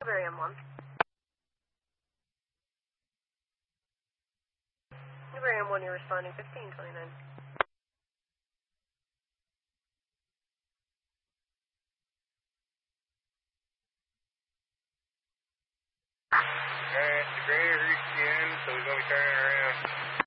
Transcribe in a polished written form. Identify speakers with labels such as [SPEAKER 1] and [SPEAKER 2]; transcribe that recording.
[SPEAKER 1] Very M1. Very M1, you're responding 1529.
[SPEAKER 2] Alright, the grader reached the end, so he's going to be turning around.